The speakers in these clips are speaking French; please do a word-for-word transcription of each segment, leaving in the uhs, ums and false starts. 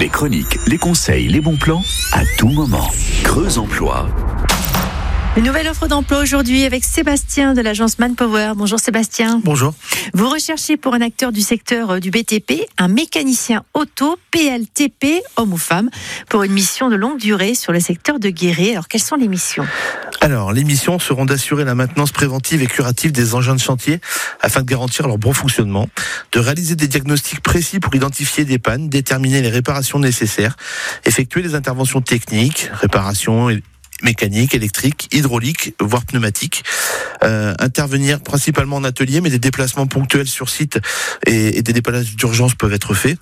chroniques, les conseils, les bons plans, à tout moment. Creuse Emploi. Une nouvelle offre d'emploi aujourd'hui avec Sébastien de l'agence Manpower. Bonjour Sébastien. Bonjour. Vous recherchez pour un acteur du secteur du B T P un mécanicien auto P L T P, homme ou femme, pour une mission de longue durée sur le secteur de Guéret. Alors quelles sont les missions ? Alors, les missions seront d'assurer la maintenance préventive et curative des engins de chantier afin de garantir leur bon fonctionnement, de réaliser des diagnostics précis pour identifier des pannes, déterminer les réparations nécessaires, effectuer des interventions techniques, réparations et mécanique, électrique, hydraulique, voire pneumatique. Euh, intervenir principalement en atelier, mais des déplacements ponctuels sur site et, et des dépannages d'urgence peuvent être faits.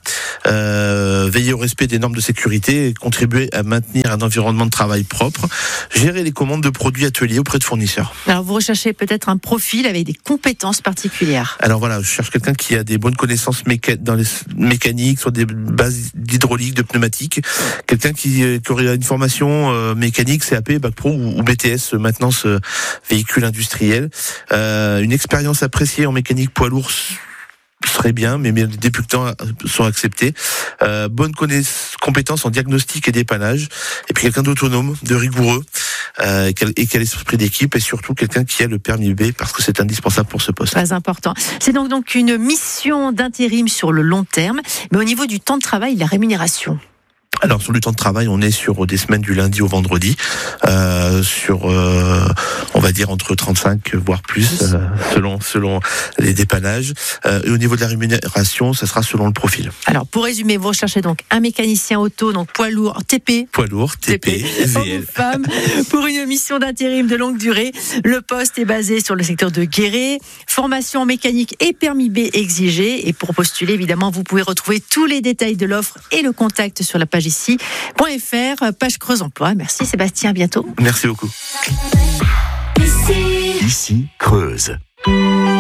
Euh, veiller au respect des normes de sécurité et contribuer à maintenir un environnement de travail propre. Gérer les commandes de produits ateliers auprès de fournisseurs. Alors vous recherchez peut-être un profil avec des compétences particulières. Alors voilà, je cherche quelqu'un qui a des bonnes connaissances méca- dans les mécaniques, sur des bases d'hydraulique, de pneumatique. Quelqu'un qui, qui aurait une formation euh, mécanique, C A P, Bac Pro ou, ou B T S, maintenance euh, véhicule industriel. Euh, une expérience appréciée en mécanique poids lourd serait bien, mais les débutants sont acceptés. Euh, bonne connaiss- compétence en diagnostic et dépannage, et puis quelqu'un d'autonome, de rigoureux, euh, et qui a l'esprit d'équipe, et surtout quelqu'un qui a le permis B, parce que c'est indispensable pour ce poste. Très important. C'est donc, donc une mission d'intérim sur le long terme, mais au niveau du temps de travail, la rémunération. Alors sur le temps de travail, on est sur des semaines du lundi au vendredi, euh, sur euh, on va dire entre trente-cinq voire plus, euh, selon selon les dépannages. Euh, et au niveau de la rémunération, ça sera selon le profil. Alors pour résumer, vous recherchez donc un mécanicien auto, donc poids lourd, T P. Poids lourd, T P, V L. Femme, pour une mission d'intérim de longue durée. Le poste est basé sur le secteur de Guéret. Formation en mécanique et permis B exigé. Et pour postuler, évidemment, vous pouvez retrouver tous les détails de l'offre et le contact sur la page ici, .fr, page Creuse Emploi. Merci Sébastien, à bientôt. Merci beaucoup. Ici Creuse.